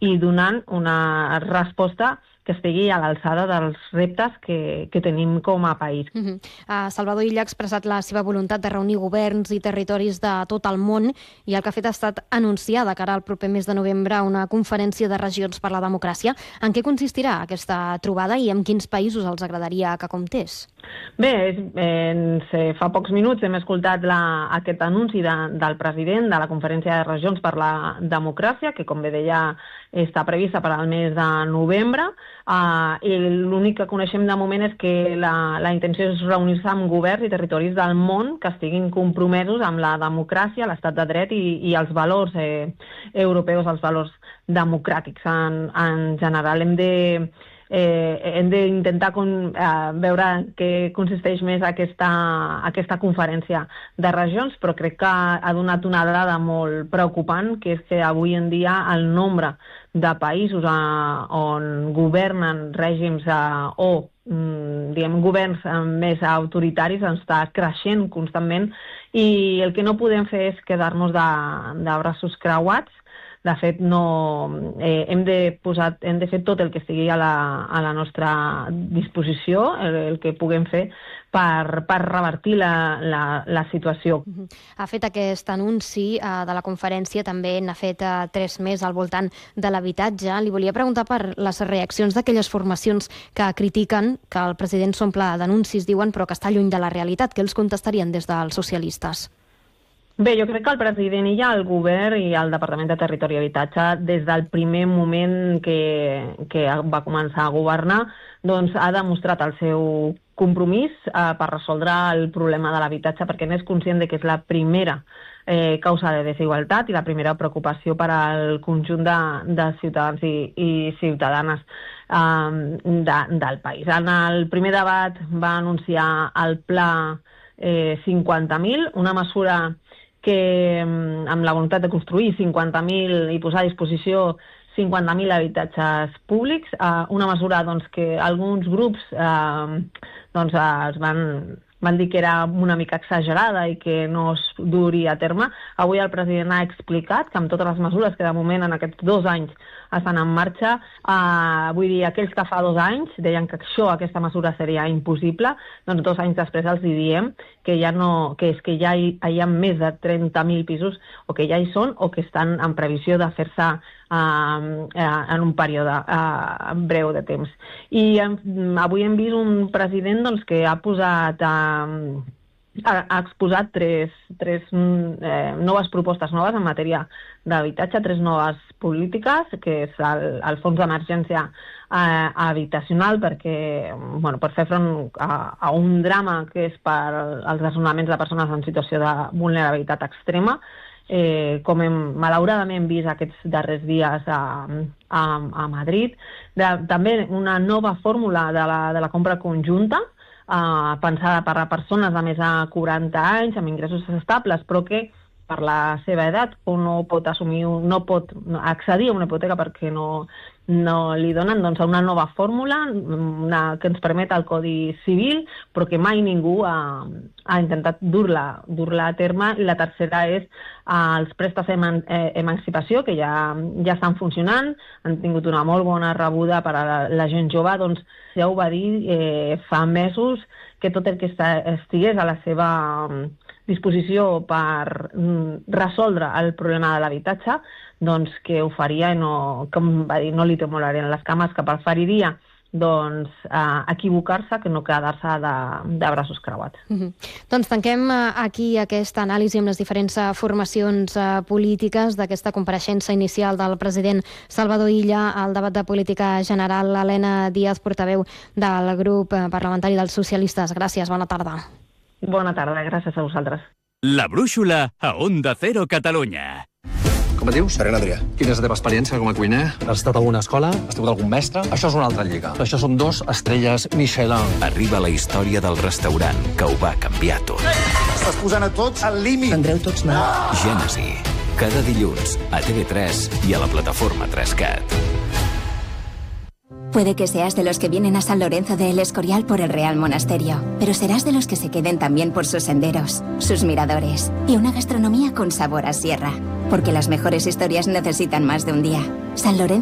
i donant una resposta que estigui a l'alçada dels reptes que tenim com a país. Salvador Illa ha expressat la seva voluntat de reunir governs i territoris de tot el món i el que ha fet ha estat anunciar de cara al proper mes de novembre una conferència de regions per la democràcia. En què consistirà aquesta trobada i amb quins països els agradaria que comptés? Bé, fa pocs minuts hem escoltat aquest anunci del president de la conferència de regions per la democràcia, que com bé deia està prevista per al mes de novembre, i l'únic que coneixem de moment és que la intenció és reunir-se amb governs i territoris del món que estiguin compromesos amb la democràcia, l'estat de dret i els valors europeus, els valors democràtics en general. Hem d'intentar veure què consisteix més aquesta conferència de regions, però crec que ha donat una dada molt preocupant, que és que avui en dia el nombre de països on governen règims o governs més autoritaris està creixent constantment, i el que no podem fer és quedar-nos de braços creuats. De fet, hem de fer tot el que estigui a la nostra disposició, el que puguem fer per revertir la situació. Ha fet aquest anunci de la conferència, també n'ha fet 3 més al voltant de l'habitatge. Li volia preguntar per les reaccions d'aquelles formacions que critiquen que el president s'omple d'anuncis, diuen, però que està lluny de la realitat. Què els contestarien des dels socialistes? Bé, jo crec que el president i el govern i el Departament de Territori i Habitatge, des del primer moment que va començar a governar, doncs ha demostrat el seu compromís per resoldre el problema de l'habitatge, perquè n'és conscient que és la primera causa de desigualtat i la primera preocupació per al conjunt de ciutadans i ciutadanes del país. En el primer debat va anunciar el Pla 50.000, una mesura que amb la voluntat de construir 50.000 i posar a disposició 50.000 habitatges públics, una mesura que alguns grups es van dir que era una mica exagerada i que no es duria a terme. Avui el president ha explicat que amb totes les mesures que de moment en aquests 2 anys estan en marxa, vull dir, aquells que fa 2 anys deien que aquesta mesura seria impossible, doncs 2 anys després els diem que ja hi ha més de 30.000 pisos o que ja hi són o que estan en previsió de fer-se en un període breu de temps. I avui hem vist un president que ha exposat tres noves propostes noves en matèria d'habitatge, 3 noves polítiques, que és el fons d'emergència habitacional per fer front a un drama que és per als desnonaments de persones en situació de vulnerabilitat extrema, com malauradament hem vist aquests darrers dies a Madrid. També una nova fórmula de la compra conjunta, pensada per a persones de més de 40 anys, amb ingressos estables, però que per la seva edat o no pot accedir a una hipoteca perquè no li donen, una nova fórmula que ens permet el Codi Civil, però que mai ningú ha intentat dur-la a terme. I la tercera és els préstecs d'emancipació, que ja estan funcionant, han tingut una molt bona rebuda per a la gent jove. Ja ho va dir fa mesos, que tot el que estigués a la seva disposició per resoldre el problema de l'habitatge, que ho faria i com va dir, no li tremolarien les cames, que preferiria equivocar-se que no quedar-se de braços creuats. Doncs tanquem aquí aquesta anàlisi amb les diferents formacions polítiques d'aquesta compareixença inicial del president Salvador Illa al debat de política general. Helena Díaz, portaveu del grup parlamentari dels socialistes. Gràcies, bona tarda. Bona tarda, gràcies a vosaltres. La brúixola a Onda Cero Catalunya. Com et dius? Serena Adrià. Quina és la teva experiència com a cuiner? Has estat a alguna escola? Has tingut algun mestre? Això és una altra lliga. Això són 2 estrelles Michelin. Arriba la història del restaurant que ho va canviar tot. Estàs posant a tots al límit. Tindreu tots mal. Gènesi. Cada dilluns a TV3 i a la plataforma 3Cat. Puede que seas de los que vienen a San Lorenzo de El Escorial por el Real Monasterio, pero serás de los que se queden también por sus senderos, sus miradores y una gastronomía con sabor a sierra. Porque las mejores historias necesitan más de un día. San Lorenzo